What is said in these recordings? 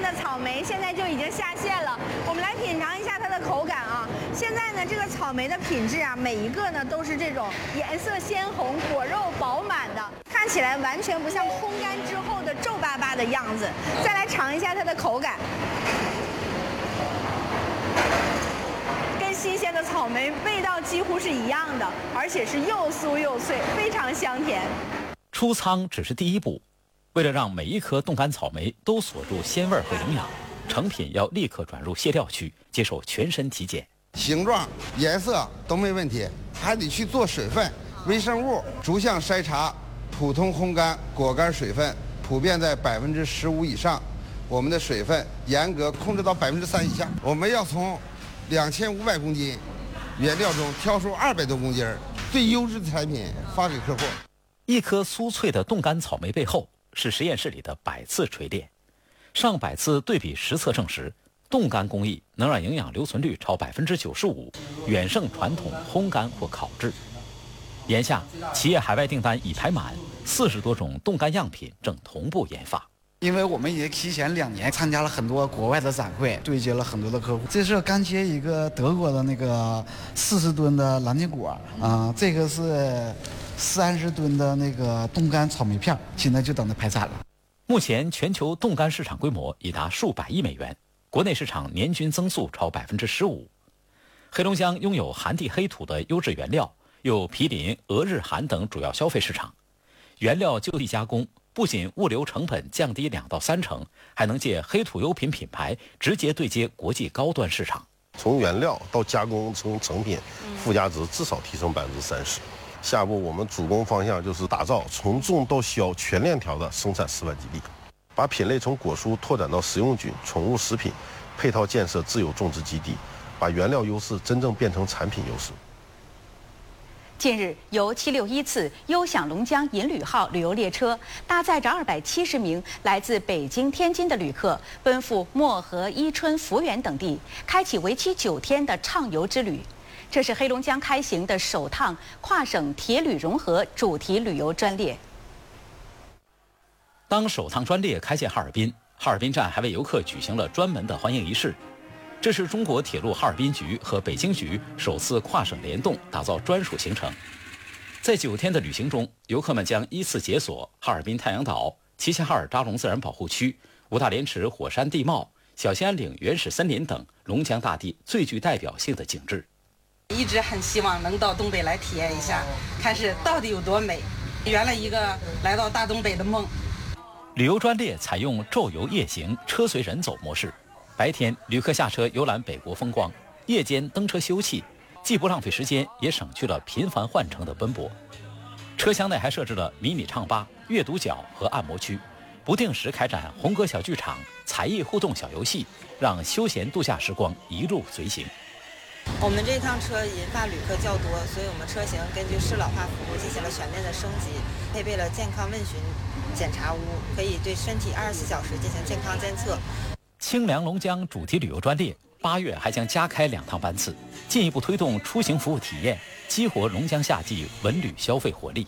的草莓现在就已经下线了，我们来品尝一下它的口感啊。现在呢，这个草莓的品质啊，每一个呢都是这种颜色鲜红、果肉饱满的，看起来完全不像烘干之后的皱巴巴的样子。再来尝一下它的口感。新鲜的草莓味道几乎是一样的，而且是又酥又脆，非常香甜。 出仓只是第一步，为了让每一颗冻干草莓都锁住鲜味和营养，成品要立刻转入卸料区，接受全身体检。 形状、颜色都没问题，还得去做水分、微生物逐项筛查。普通烘干果干水分普遍在15%以上，我们的水分严格控制到3%以下。我们要从2500公斤原料中挑出200多公斤最优质的产品发给客户。 一颗酥脆的冻干草莓背后是实验室里的100次锤炼，上百次对比实测证实，冻干工艺能让营养留存率超95%，远胜传统烘干或烤制。眼下，企业海外订单已排满，40多种冻干样品正同步研发。 因为我们也提前2年参加了很多国外的展会，对接了很多的客户。这是刚接一个德国的那个40吨的蓝莓果这个是30吨的那个冻干草莓片，现在就等着排产了。 目前全球冻干市场规模已达数百亿美元，国内市场年均增速超15%。黑龙江拥有寒地黑土的优质原料，有毗邻俄日韩等主要消费市场，原料就地加工。不仅物流成本降低2到3成，还能借黑土优品品牌直接对接国际高端市场。 从原料到加工成品，附加值至少提升30%。下步我们主攻方向就是打造从种到销全链条的生产示范基地，把品类从果蔬拓展到食用菌、宠物食品，配套建设自有种植基地，把原料优势真正变成产品优势。 近日，由761次优享龙江银旅号旅游列车搭载着270名来自北京、天津的旅客，奔赴漠河、伊春、抚远等地，开启为期9天的畅游之旅。这是黑龙江开行的首趟跨省铁旅融合主题旅游专列。 当首趟专列开进哈尔滨，哈尔滨站还为游客举行了专门的欢迎仪式。这是中国铁路哈尔滨局和北京局首次跨省联动打造专属行程。在9天的旅行中，游客们将依次解锁哈尔滨太阳岛、齐齐哈尔扎龙自然保护区、五大连池火山地貌、小兴安岭原始森林等龙江大地最具代表性的景致。 一直很希望能到东北来体验一下，看是到底有多美，圆了一个来到大东北的梦。 旅游专列采用昼游夜行、车随人走模式。白天，旅客下车游览北国风光；夜间登车休憩，既不浪费时间，也省去了频繁换乘的奔波。车厢内还设置了迷你唱吧、阅读角和按摩区，不定时开展红歌小剧场、才艺互动小游戏，让休闲度假时光一路随行。 我们这趟车引发旅客较多，所以我们车型根据适老化服务进行了全面的升级，配备了健康问询检查屋，可以对身体24小时进行健康监测。 清凉龙江主题旅游专列8月还将加开2趟班次，进一步推动出行服务体验，激活龙江夏季文旅消费活力。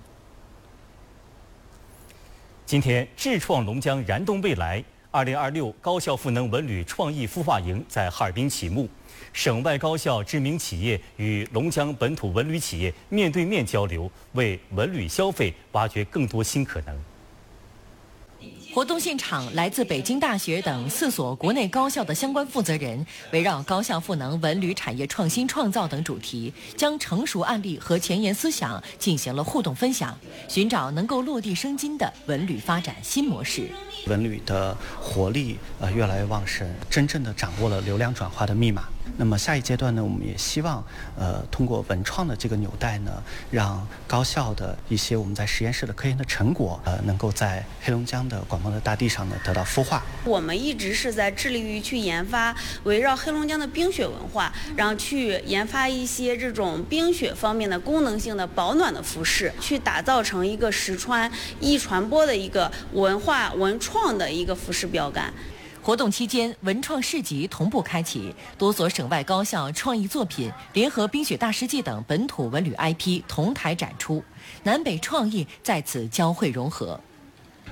今天，智创龙江燃动未来2026高校赋能文旅创意孵化营在哈尔滨启幕，省外高校知名企业与龙江本土文旅企业面对面交流，为文旅消费挖掘更多新可能。 活动现场，来自北京大学等4所国内高校的相关负责人，围绕高校赋能文旅产业创新创造等主题，将成熟案例和前沿思想进行了互动分享，寻找能够落地生金的文旅发展新模式。 文旅的活力越来越旺盛，真正的掌握了流量转化的密码。那么下一阶段呢，我们也希望通过文创的这个纽带呢，让高校的一些我们在实验室的科研的成果能够在黑龙江的广袤的大地上呢得到孵化。 我们一直是在致力于去研发围绕黑龙江的冰雪文化，然后去研发一些这种冰雪方面的功能性的保暖的服饰，去打造成一个实穿易传播的一个文化文创的一个服饰标杆。 活动期间，文创市集同步开启，多所省外高校创意作品联合冰雪大世界等本土文旅 IP 同台展出，南北创意在此交汇融合。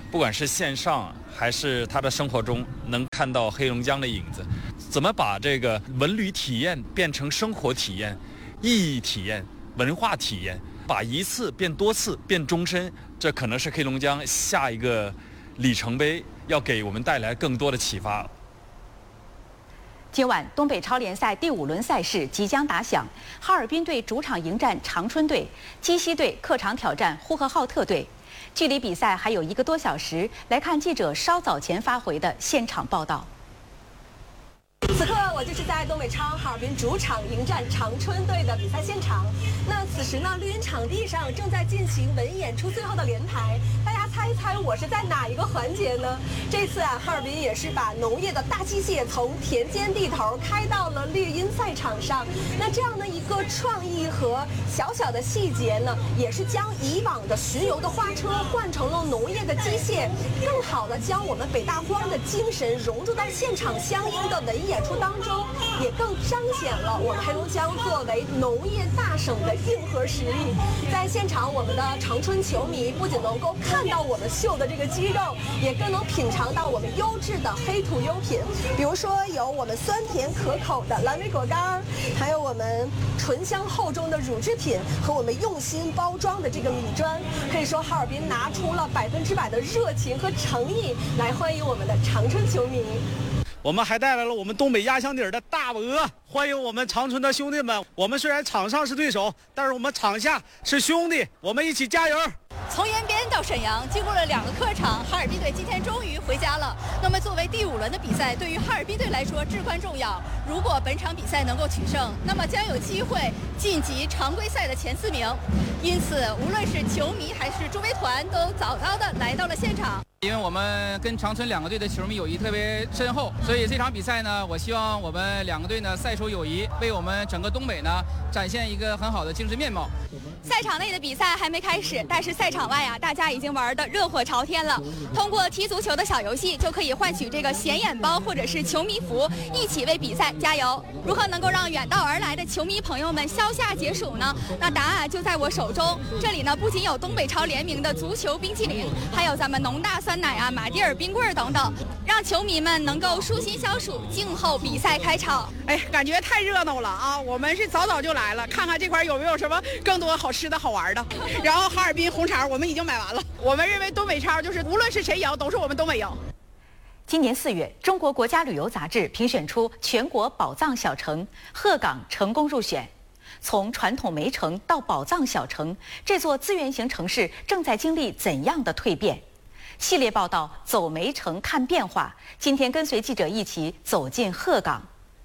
不管是线上还是他的生活中，能看到黑龙江的影子。怎么把这个文旅体验变成生活体验、意义体验、文化体验，把一次变多次、变终身，这可能是黑龙江下一个里程碑，要给我们带来更多的启发。 今晚东北超联赛第5轮赛事即将打响，哈尔滨队主场迎战长春队，鸡西队客场挑战呼和浩特队。距离比赛还有1个多小时，来看记者稍早前发回的现场报道。 此刻我就是在东北超哈尔滨主场迎战长春队的比赛现场。那此时呢，绿茵场地上正在进行文艺演出最后的连排，大家猜一猜我是在哪一个环节呢？这次啊，哈尔滨也是把农业的大机械从田间地头开到了绿茵赛场上。那这样的一个创意和小小的细节呢，也是将以往的巡游的花车换成了农业的机械，更好的将我们北大荒的精神融入到现场相应的文艺演出当中，也更彰显了我们黑龙江作为农业大省的硬核实力。在现场，我们的长春球迷不仅能够看到我们秀的这个鸡肉，也更能品尝到我们优质的黑土优品，比如说有我们酸甜可口的蓝莓果干，还有我们醇香厚重的乳制品和我们用心包装的这个米砖。可以说，哈尔滨拿出了100%的热情和诚意来欢迎我们的长春球迷。 我们还带来了我们东北压箱底的大鹅，欢迎我们长春的兄弟们。我们虽然场上是对手，但是我们场下是兄弟，我们一起加油。 从延边到沈阳，经过了2个客场，哈尔滨队今天终于回家了。那么作为第5轮的比赛，对于哈尔滨队来说至关重要。如果本场比赛能够取胜，那么将有机会晋级常规赛的前4名。因此，无论是球迷还是助威团，都早早的来到了现场。 因为我们跟长春2个队的球迷友谊特别深厚，所以这场比赛呢，我希望我们2个队呢赛出友谊，为我们整个东北呢展现一个很好的精神面貌。 赛场内的比赛还没开始，但是赛场外啊，大家已经玩得热火朝天了。通过踢足球的小游戏，就可以换取这个显眼包或者是球迷服，一起为比赛加油。如何能够让远道而来的球迷朋友们消夏解暑呢？那答案就在我手中。这里呢，不仅有东北超联名的足球冰淇淋，还有咱们农大酸奶啊、马迭尔冰棍等等，让球迷们能够舒心消暑，静候比赛开场。 哎，感觉太热闹了啊！我们是早早就来了，看看这块有没有什么更多好吃的好玩的。然后哈尔滨红肠我们已经买完了。我们认为东北超就是无论是谁赢，都是我们东北赢。 今年4月，中国国家旅游杂志评选出全国宝藏小城鹤岗成功入选。从传统煤城到宝藏小城，这座资源型城市正在经历怎样的蜕变？系列报道《走煤城看变化》，今天跟随记者一起走进鹤岗。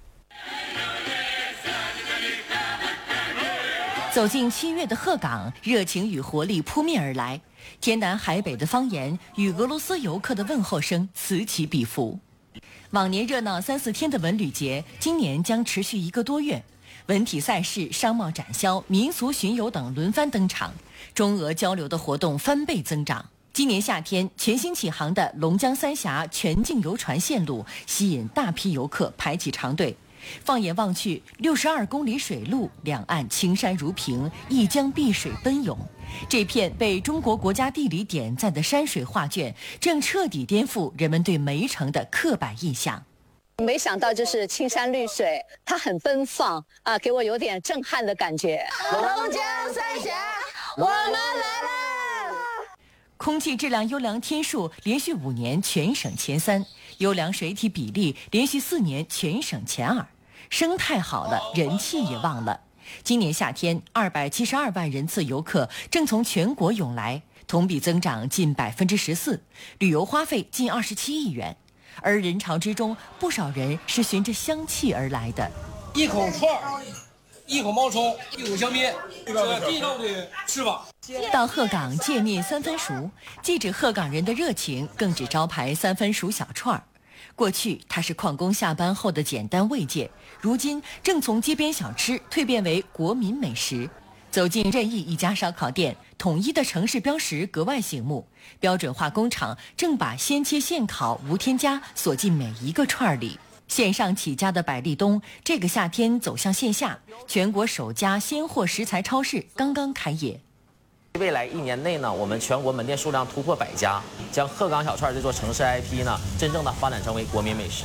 走进7月的鹤岗，热情与活力扑面而来，天南海北的方言与俄罗斯游客的问候声此起彼伏。往年热闹3、4天的文旅节，今年将持续1个多月。文体赛事、商贸展销、民俗巡游等轮番登场，中俄交流的活动翻倍增长。今年夏天全新启航的龙江三峡全境游船线路吸引大批游客排起长队。放眼望去，62公里水路，两岸青山如屏，一江碧水奔涌。这片被中国国家地理点赞的山水画卷，正彻底颠覆人们对煤城的刻板印象。 没想到就是青山绿水，它很奔放啊，给我有点震撼的感觉。龙江三峡，我们来了！ 空气质量优良天数连续5年全省前3，优良水体比例连续4年全省前2，生态好了，人气也旺了。今年夏天，272万人次游客正从全国涌来，同比增长近14%，旅游花费近27亿元。而人潮之中，不少人是循着香气而来的。 一口串儿，一口冒充，一口香槟，这地道的吃法。 到鹤岗见面3分熟，既指鹤岗人的热情，更指招牌3分熟小串儿。过去它是矿工下班后的简单慰藉，如今正从街边小吃蜕变为国民美食。走进任意一家烧烤店，统一的城市标识格外醒目。标准化工厂正把现切现烤无添加锁进每一个串里。线上起家的百利东，这个夏天走向线下，全国首家鲜货食材超市刚刚开业。 未来1年内呢，我们全国门店数量突破100家，将鹤岗小串这座城市 IP 呢，真正的发展成为国民美食。